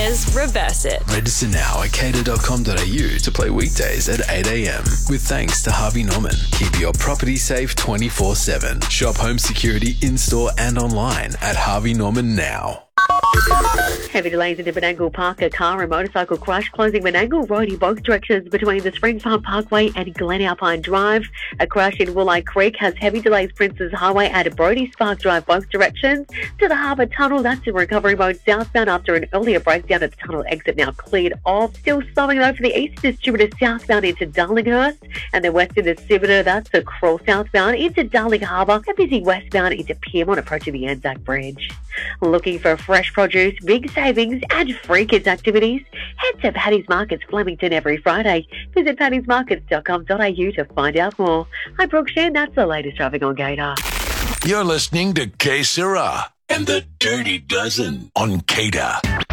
Cater's Reverse It. Register now at cater.com.au to play weekdays at 8 a.m. With thanks to Harvey Norman. Keep your property safe 24/7. Shop home security in-store and online at Harvey Norman now. Heavy delays into Menangle Park. A car and motorcycle crash closing Menangle Road in both directions between the Spring Farm Parkway and Glen Alpine Drive. A crash in Woolite Creek has heavy delays Princes Highway and Brody Spark Drive both directions. To the Harbour Tunnel, that's in recovery mode southbound after an earlier breakdown at the tunnel exit now cleared off. Still slowing though for the East Distributor southbound into Darlinghurst, and then Western Distributor, that's the Crawl southbound into Darling Harbour and busy westbound into Pyrmont approaching the Anzac Bridge. Looking for fresh produce, big savings and free kids activities? Head to Paddy's Markets Flemington every Friday. Visit paddysmarkets.com.au to find out more. I'm Brooke Shan, that's the latest traffic on Gator. You're listening to K Sarah and the Dirty Dozen on Cater.